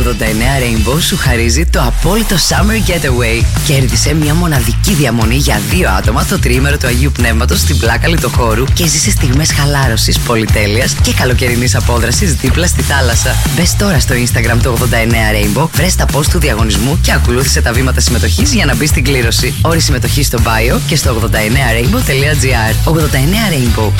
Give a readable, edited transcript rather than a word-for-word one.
Rainbow σου χαρίζει το απόλυτο Summer Getaway. Κέρδισε μια μοναδική διαμονή για 2 άτομα το τριήμερο του Αγίου Πνεύματος στην πλάκα Λιτοχώρου και ζήσε στιγμές χαλάρωσης, πολυτέλειας και καλοκαιρινής απόδρασης δίπλα στη θάλασσα. Μπες τώρα στο Instagram του 89 Rainbow, βρες τα post του διαγωνισμού και ακολούθησε τα βήματα συμμετοχής για να μπεις στην κλήρωση. Όρη συμμετοχή στο bio και στο 89rainbow.gr. 89 Rainbow.